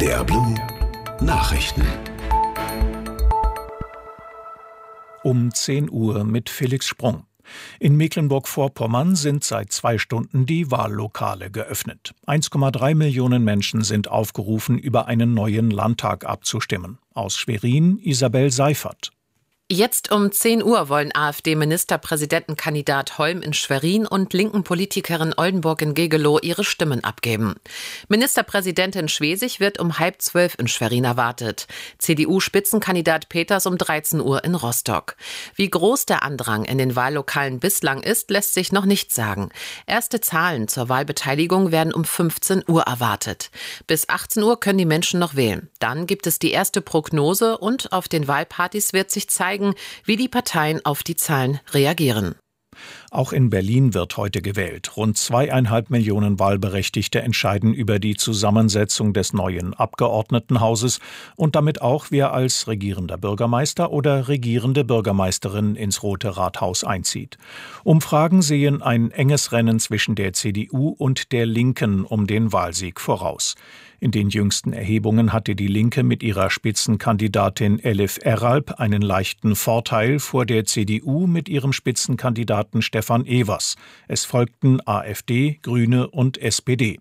NDR Blue Nachrichten. Um 10 Uhr mit Felix Sprung. In Mecklenburg-Vorpommern sind seit 2 Stunden die Wahllokale geöffnet. 1,3 Millionen Menschen sind aufgerufen, über einen neuen Landtag abzustimmen. Aus Schwerin Isabel Seifert. Jetzt um 10 Uhr wollen AfD-Ministerpräsidentenkandidat Holm in Schwerin und linken Politikerin Oldenburg in Gegelow ihre Stimmen abgeben. Ministerpräsidentin Schwesig wird um 11:30 in Schwerin erwartet. CDU-Spitzenkandidat Peters um 13 Uhr in Rostock. Wie groß der Andrang in den Wahllokalen bislang ist, lässt sich noch nicht sagen. Erste Zahlen zur Wahlbeteiligung werden um 15 Uhr erwartet. Bis 18 Uhr können die Menschen noch wählen. Dann gibt es die erste Prognose und auf den Wahlpartys wird sich zeigen, wie die Parteien auf die Zahlen reagieren. Auch in Berlin wird heute gewählt. Rund 2,5 Millionen Wahlberechtigte entscheiden über die Zusammensetzung des neuen Abgeordnetenhauses und damit auch, wer als regierender Bürgermeister oder regierende Bürgermeisterin ins Rote Rathaus einzieht. Umfragen sehen ein enges Rennen zwischen der CDU und der Linken um den Wahlsieg voraus. In den jüngsten Erhebungen hatte die Linke mit ihrer Spitzenkandidatin Elif Eralp einen leichten Vorteil vor der CDU mit ihrem Spitzenkandidaten Stefan Evers. Es folgten AfD, Grüne und SPD.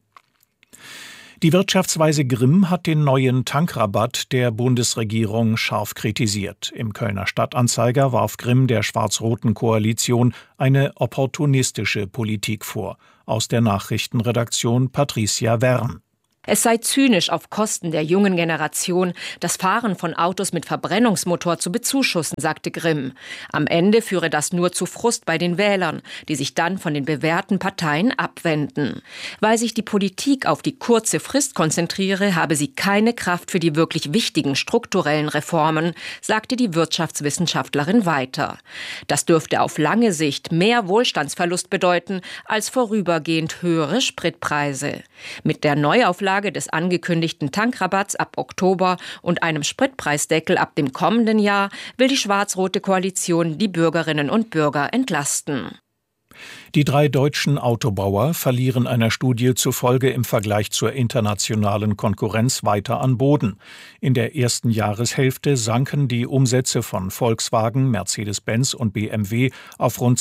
Die Wirtschaftsweise Grimm hat den neuen Tankrabatt der Bundesregierung scharf kritisiert. Im Kölner Stadtanzeiger warf Grimm der schwarz-roten Koalition eine opportunistische Politik vor. Aus der Nachrichtenredaktion Patricia Wern. Es sei zynisch, auf Kosten der jungen Generation das Fahren von Autos mit Verbrennungsmotor zu bezuschussen, sagte Grimm. Am Ende führe das nur zu Frust bei den Wählern, die sich dann von den bewährten Parteien abwenden. Weil sich die Politik auf die kurze Frist konzentriere, habe sie keine Kraft für die wirklich wichtigen strukturellen Reformen, sagte die Wirtschaftswissenschaftlerin weiter. Das dürfte auf lange Sicht mehr Wohlstandsverlust bedeuten als vorübergehend höhere Spritpreise. Mit der Neuauflage des angekündigten Tankrabatts ab Oktober und einem Spritpreisdeckel ab dem kommenden Jahr will die schwarz-rote Koalition die Bürgerinnen und Bürger entlasten. Die 3 deutschen Autobauer verlieren einer Studie zufolge im Vergleich zur internationalen Konkurrenz weiter an Boden. In der ersten Jahreshälfte sanken die Umsätze von Volkswagen, Mercedes-Benz und BMW auf rund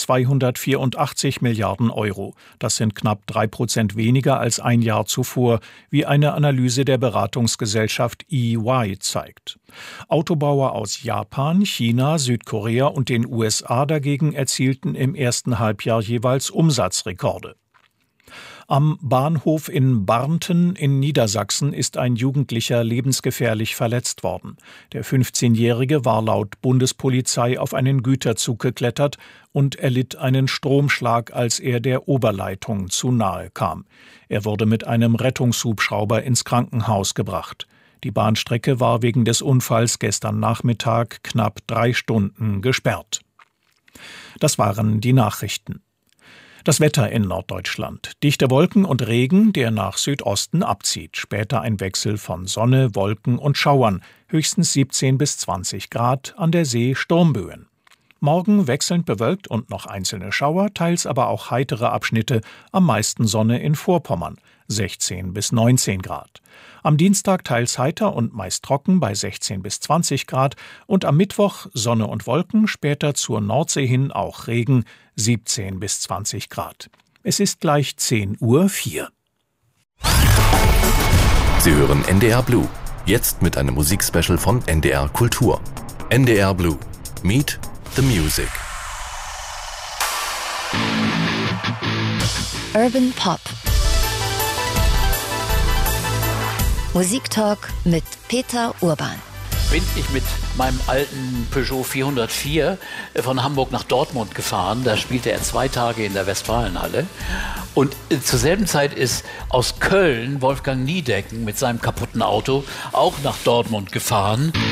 284 Milliarden Euro. Das sind knapp 3% weniger als ein Jahr zuvor, wie eine Analyse der Beratungsgesellschaft EY zeigt. Autobauer aus Japan, China, Südkorea und den USA dagegen erzielten im ersten Halbjahr jeweils Umsatzrekorde. Am Bahnhof in Barnten in Niedersachsen ist ein Jugendlicher lebensgefährlich verletzt worden. Der 15-Jährige war laut Bundespolizei auf einen Güterzug geklettert und erlitt einen Stromschlag, als er der Oberleitung zu nahe kam. Er wurde mit einem Rettungshubschrauber ins Krankenhaus gebracht. Die Bahnstrecke war wegen des Unfalls gestern Nachmittag knapp 3 Stunden gesperrt. Das waren die Nachrichten. Das Wetter in Norddeutschland. Dichte Wolken und Regen, der nach Südosten abzieht. Später ein Wechsel von Sonne, Wolken und Schauern. Höchstens 17 bis 20 Grad, an der See Sturmböen. Morgen wechselnd bewölkt und noch einzelne Schauer, teils aber auch heitere Abschnitte, am meisten Sonne in Vorpommern, 16 bis 19 Grad. Am Dienstag teils heiter und meist trocken bei 16 bis 20 Grad und am Mittwoch Sonne und Wolken, später zur Nordsee hin auch Regen, 17 bis 20 Grad. Es ist gleich 10:04 Uhr. Sie hören NDR Blue, jetzt mit einem Musikspecial von NDR Kultur. NDR Blue, Meet the Music. Urban Pop. Musiktalk mit Peter Urban. Bin ich mit meinem alten Peugeot 404 von Hamburg nach Dortmund gefahren. Da spielte er 2 Tage in der Westfalenhalle. Und zur selben Zeit ist aus Köln Wolfgang Niedecken mit seinem kaputten Auto auch nach Dortmund gefahren.